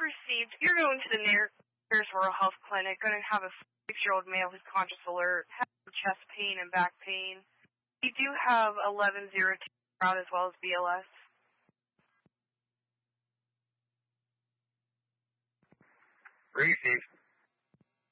received, you're going to the nearest rural health clinic, going to have a 6-year-old male who's conscious alert, has chest pain and back pain. We do have 1102 out as well as BLS. Received.